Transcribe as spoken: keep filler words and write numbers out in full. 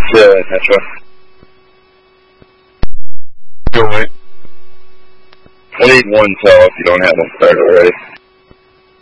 uh, Metro. Go away. I need one tell if you don't have them started already.